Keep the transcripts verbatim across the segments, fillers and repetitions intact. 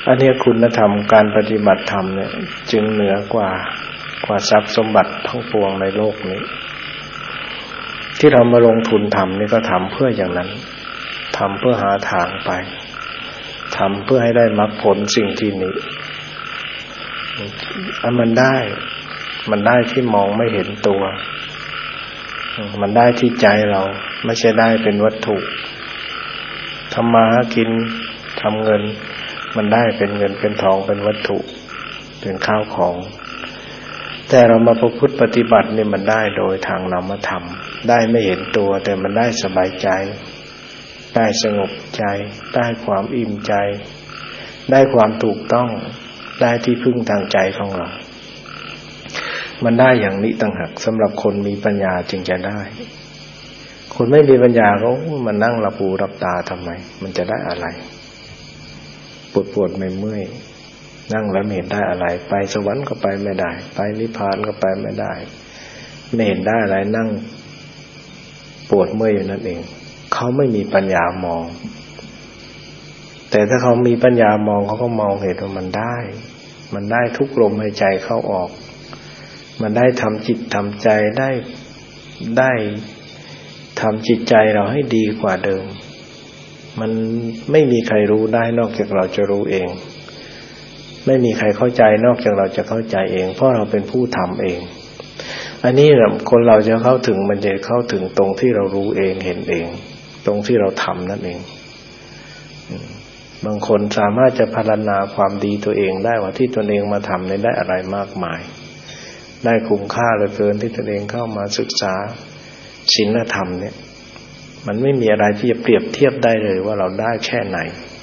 อันนี้คุณธรรมการปฏิบัติธรรมเนี่ยจึงเหนือกว่ากว่าทรัพย์สมบัติทั้งปวงในโลกนี้ที่เรามาลงทุนทำนี่ก็ทำเพื่ออย่างนั้นทำเพื่อหาทางไปทำเพื่อให้ได้มรรคผลสิ่งที่นี้อันมันได้มันได้ที่มองไม่เห็นตัวมันได้ที่ใจเราไม่ใช่ได้เป็นวัตถุทำมาหากินทำเงินมันได้เป็นเงินเป็นทองเป็นวัตถุเป็นข้าวของแต่เรามาประพฤติปฏิบัตินี่มันได้โดยทางนามธรรมได้ไม่เห็นตัวแต่มันได้สบายใจได้สงบใจได้ความอิ่มใจได้ความถูกต้องได้ที่พึ่งทางใจของเรามันได้อย่างนี้ต่างหากสำหรับคนมีปัญญาจึงจะได้คนไม่มีปัญญาเขามันนั่งหลับหูหลับตาทำไมมันจะได้อะไรปวดปวดไม่เมื่อยนั่งแล้วไม่เห็นได้อะไรไปสวรรค์ก็ไปไม่ได้ไปนิพพานก็ไปไม่ได้ไม่เห็นได้อะไรนั่งปวดเมื่อยอยู่นั่นเองเขาไม่มีปัญญามองแต่ถ้าเขามีปัญญามองเขาก็มองเห็นว่ามันได้มันได้ทุกลมหายใจเข้าออกมันได้ทำจิตทำใจได้ได้ทำจิตใจเราให้ดีกว่าเดิมมันไม่มีใครรู้ได้นอกจากเราจะรู้เองไม่มีใครเข้าใจนอกจากเราจะเข้าใจเองเพราะเราเป็นผู้ทำเองอันนี้คนเราจะเข้าถึงมันจะเข้าถึงตรงที่เรารู้เองเห็นเองตรงที่เราทำนั่นเองบางคนสามารถจะพรรณนาความดีตัวเองได้ว่าที่ตนเองมาทำได้อะไรมากมายได้คุ้มค่าเหลือเกินที่ตนเองเข้ามาศึกษาศีลธรรมเนี่ยมันไม่มีอะไรที่จะเปรียบเทียบได้เลยว่าเราได้แค่ไหน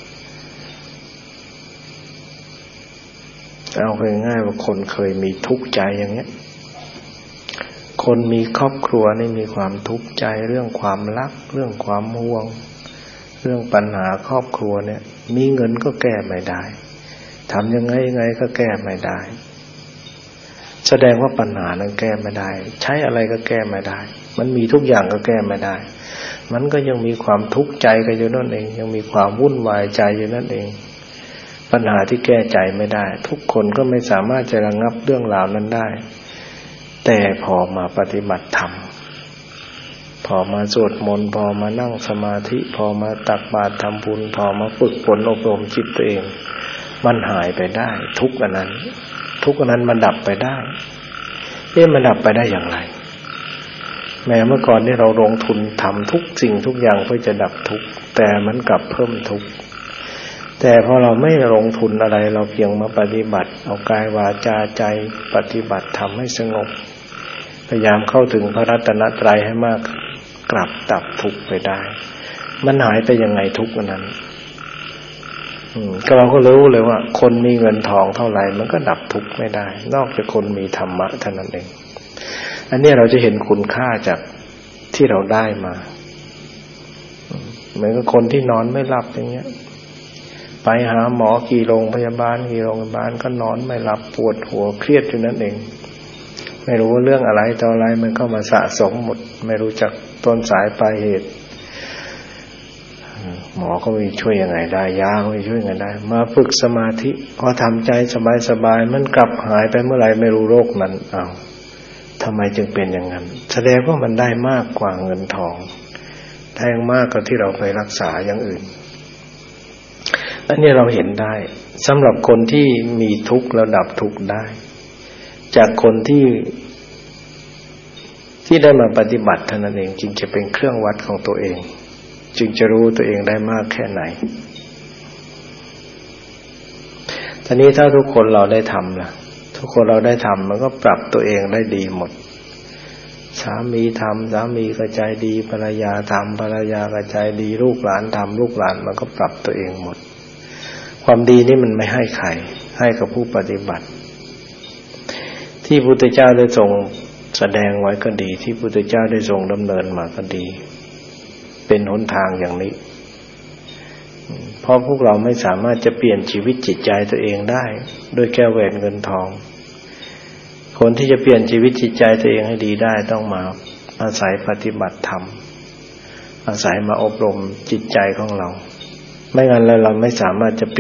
เอาง่ายๆว่าคนเคยมีทุกข์ใจอย่างเงี้ยคนมีครอบครัวนี่มีความทุกข์ใจเรื่องความรักเรื่องความห่วงเรื่องปัญหาครอบครัวเนี่ยมีเงินก็แก้ไม่ได้ทำยังไงยังไงก็แก้ไม่ได้แสดงว่าปัญหานั้นแก้ไม่ได้ใช้อะไรก็แก้ไม่ได้มันมีทุกอย่างก็แก้ไม่ได้มันก็ยังมีความทุกข์ใจกันอยู่นั่นเองยังมีความวุ่นวายใจอยู่นั่นเองปัญหาที่แก้ใจไม่ได้ทุกคนก็ไม่สามารถจะระงับเรื่องราวนั้นได้แต่พอมาปฏิบัติธรรมพอมาสวดมนต์พอมานั่งสมาธิพอมาตักบาตรทำบุญพอมาฝึกฝนอบรมจิตตัวเองมันหายไปได้ทุกข์อันนั้นทุกข์อันนั้นมันดับไปได้เอ๊ะมันดับไปได้อย่างไรแม้เมื่อก่อนที่เราลงทุนทำทุกสิ่งทุกอย่างเพื่อจะดับทุกข์แต่มันกลับเพิ่มทุกข์แต่พอเราไม่ลงทุนอะไรเราเพียงมาปฏิบัติเอากายวาจาใจปฏิบัติทำให้สงบพยายามเข้าถึงพระรัตนตรัยให้มากกลับดับทุกข์ไปได้มันหายไปยังไงทุกข์นั้นอืมก็เราก็รู้เลยว่าคนมีเงินทองเท่าไหร่มันก็ดับทุกข์ไม่ได้นอกจากคนมีธรรมะเท่านั้นเองอันนี้เราจะเห็นคุณค่าจากที่เราได้มาเหมือนกับคนที่นอนไม่หลับอย่างเงี้ยไปหาหมอกี่โรงพยาบาลกี่โรงพยาบาลก็นอนไม่หลับปวดหัวเครียดอยู่นั่นเองไม่รู้ว่าเรื่องอะไรต่ออะไรมันเข้ามาสะสมหมดไม่รู้จักต้นสายปลายเหตุหมอก็ไม่ช่วยยังไงได้ยาก็ไม่ช่วยยังไงได้มาฝึกสมาธิพอทำใจสบายๆมันกลับหายไปเมื่อไหร่ไม่รู้โรคนั้นอ้าวทำไมจึงเป็นอย่างนั้นแสดงว่ามันได้มากกว่าเงินทองได้มากกว่าที่เราไปรักษาอย่างอื่นอันนี้เราเห็นได้สำหรับคนที่มีทุกข์แล้วดับทุกข์ได้จากคนที่ที่ได้มาปฏิบัติเท่านั้นเองจึงจะเป็นเครื่องวัดของตัวเองจึงจะรู้ตัวเองได้มากแค่ไหนทีนี้ถ้าทุกคนเราได้ทำล่ะทุกคนเราได้ทำมันก็ปรับตัวเองได้ดีหมดสามีทำสามีก็ใจดีภรรยาทำภรรยาก็ใจดีลูกหลานทำลูกหลานมันก็ปรับตัวเองหมดความดีนี่มันไม่ให้ใครให้กับผู้ปฏิบัติที่พุทธเจ้าได้ทรงแสดงไว้ก็ดีที่พุทธเจ้าได้ทรงดำเนินมาก็ดีเป็นหนทางอย่างนี้เพราะพวกเราไม่สามารถจะเปลี่ยนชีวิตจิตใจตัวเองได้ด้วยแก้วแหวนเงินทองคนที่จะเปลี่ยนชีวิตจิตใจตัวเองให้ดีได้ต้องมาอาศัยปฏิบัติธรรมอาศัยมาอบรมจิตใจของเราไม่งั้นแล้วเราไม่สามารถจะ